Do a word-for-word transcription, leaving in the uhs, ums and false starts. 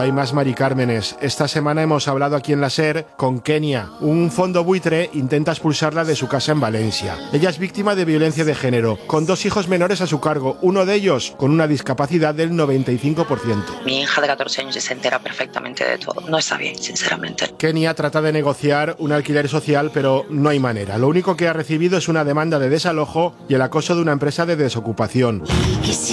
hay más Mari Cármenes. Esta semana hemos hablado aquí en la SER con Kenia. Un fondo buitre intenta expulsarla de su casa en Valencia. Ella es víctima de violencia de género, con dos hijos menores a su cargo, uno de ellos con una discapacidad del noventa y cinco por ciento. Mi hija de catorce años se entera perfectamente de todo. No está bien, sinceramente. Kenia trata de negociar un alquiler social, pero no hay manera. Lo único que ha recibido es una demanda de desalojo y el acoso de una empresa de desocupación.